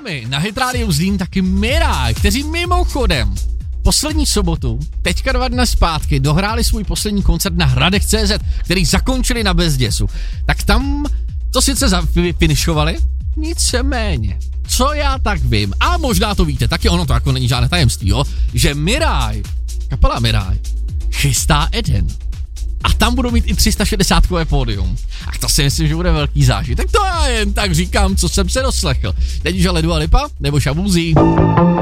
námi na Hit Radio Zlín taky Miraj, kteří mimochodem poslední sobotu, teďka 2 dny zpátky, dohráli svůj poslední koncert na Hradech.cz, který zakončili na Bezděsu. Tak tam to sice finišovali, nicméně, co já tak vím, a možná to víte, taky ono to jako není žádné tajemství, jo, že Miraj, kapela Miraj, chystá Eden. A tam budou mít i 360kové pódium. A to si myslím, že bude velký zážitek. To já jen tak říkám, co jsem se doslechl. Teď už ale Dua Lipa nebo Shaboozey.